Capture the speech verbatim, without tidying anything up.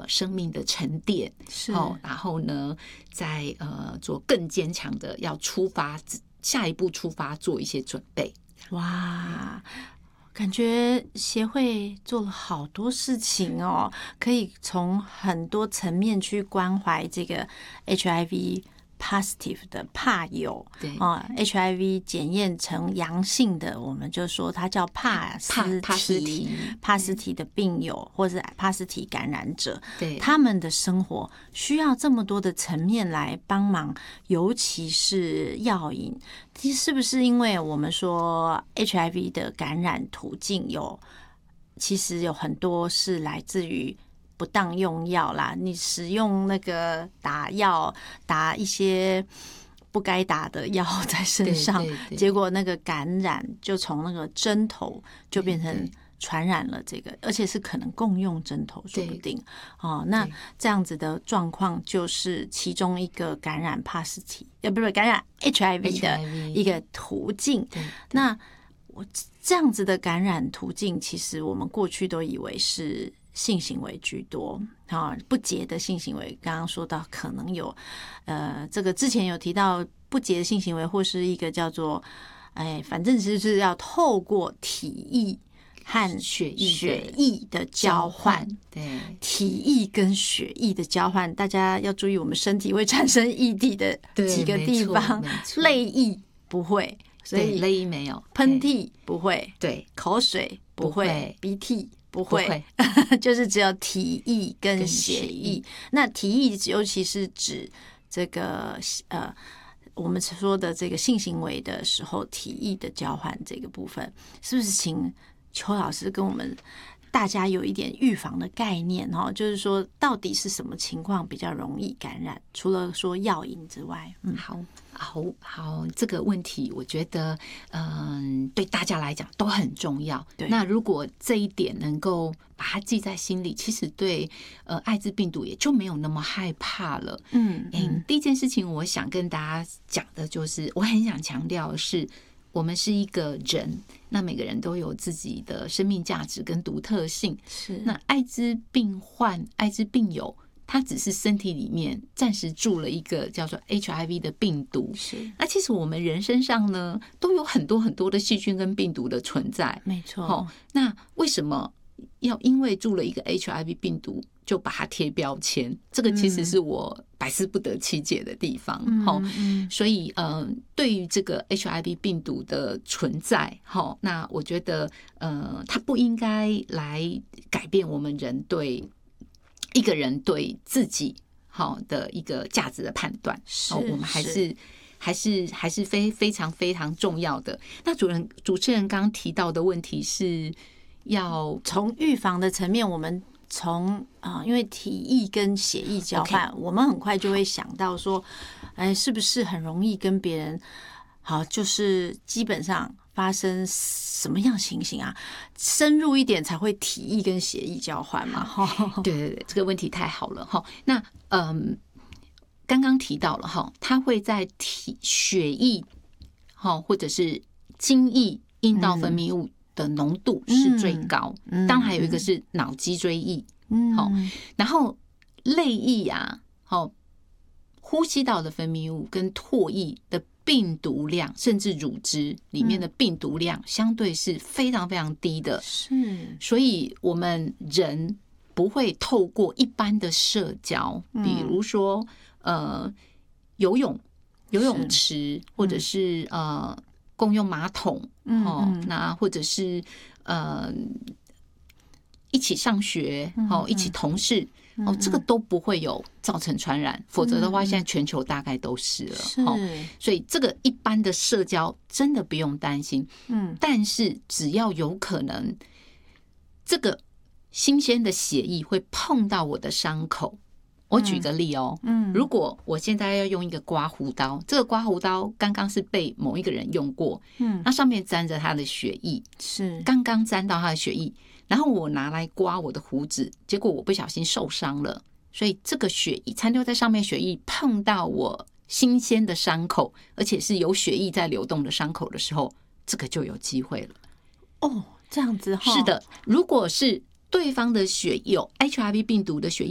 呃生命的沉淀， 是、 哦，然后呢，再呃做更坚强的要出发，下一步出发做一些准备。 哇，感觉协会做了好多事情哦，可以从很多层面去关怀这个 H I V positive 的怕友， 对啊 ，H I V 检验成阳性的，我们就说它叫帕斯帕斯提提帕斯提的病友或是帕斯提感染者， 对他们的生活需要这么多的层面来帮忙，尤其是药瘾，其实是不是因为我们说 H I V 的感染途径有，其实有很多是来自于不当用药啦，你使用那个打药，打一些不该打的药在身上， 对对对结果那个感染就从那个针头就变成传染了这个，而且是可能共用针头，说不定哦。那这样子的状况就是其中一个感染帕斯提，呃，不是感染 H I V 的一个途径。那我这样子的感染途径，其实我们过去都以为是性行为居多啊，不洁的性行为。刚刚说到可能有，呃，这个之前有提到不洁的性行为，或是一个叫做，哎，反正就是要透过体液和血液血液的交换。 对， 体液跟血液的交换，大家要注意，我们身体会产生液体的几个地方，泪液不会。所以泪液没有， 喷嚏不会， 对， 口水不会， 不会鼻涕不会， 不会就是只有体液跟血液。那体液尤其是指这个呃，我们说的这个性行为的时候，体液的交换这个部分，是不是请邱老师跟我们大家有一点预防的概念哈？就是说，到底是什么情况比较容易感染？除了说药瘾之外， 嗯，好。好好，这个问题我觉得，嗯，对大家来讲都很重要。那如果这一点能够把它记在心里，其实对呃艾滋病毒也就没有那么害怕了。 嗯嗯，第一件事情我想跟大家讲的就是，我很想强调的是，我们是一个人，那每个人都有自己的生命价值跟独特性。 是， 那艾滋病患、艾滋病友，它只是身体里面暂时住了一个叫做 H I V 的病毒， 是。 那其实我们人身上呢，都有很多很多的细菌跟病毒的存在， 没错。 哦，那为什么要因为住了一个 H I V 病毒就把它贴标签？这个其实是我百思不得其解的地方。 嗯哦嗯、 所以呃，对于这个 H I V 病毒的存在，哦，那我觉得呃，它不应该来改变我们人对。一个人对自己好的一个价值的判断， 是、 哦、我们还是还是还是非非常非常重要的。那主人主持人刚刚提到的问题是要从预防的层面，我们从啊、呃，因为体液跟血液交换， okay, 我们很快就会想到说，哎，是不是很容易跟别人好，就是基本上。发生什么样情形啊？深入一点才会体液跟血液交换嘛？ 对对对，这个问题太好了哈。那嗯，刚刚提到了哈，它会在体血液哈或者是精液阴道分泌物的浓度是最高，嗯、当然还有一个是脑脊椎液，嗯，好，然后泪液啊，好，呼吸道的分泌物跟唾液的。病毒量甚至乳汁里面的病毒量相对是非常非常低的， 是， 所以我们人不会透过一般的社交，比如说呃游泳、游泳池，或者是呃共用马桶，哦，那或者是呃一起上学，哦，一起同事。哦，这个都不会有造成传染，否则的话，现在全球大概都是了。 是， 所以这个一般的社交真的不用担心。嗯，但是只要有可能，这个新鲜的血液会碰到我的伤口。我举个例哦，嗯，如果我现在要用一个刮胡刀，这个刮胡刀刚刚是被某一个人用过，嗯，那上面沾着他的血液， 是刚刚沾到他的血液。然后我拿来刮我的胡子，结果我不小心受伤了，所以这个血液残留在上面，血液碰到我新鲜的伤口，而且是有血液在流动的伤口的时候，这个就有机会了。 哦，这样子哈， 是的，如果是对方的血有 H I V 病毒的血液